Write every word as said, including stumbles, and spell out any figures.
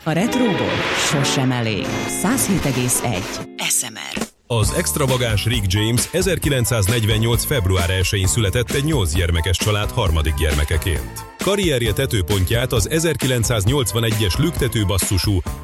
A Retróból sosem elég. száz hét egész egy es em er. Az extravagáns Rick James ezerkilencszáznegyvennyolc. február elsején született egy nyolc gyermekes család harmadik gyermekeként. Karrierje tetőpontját az ezerkilencszáznyolcvanegyes lüktetőbasszusú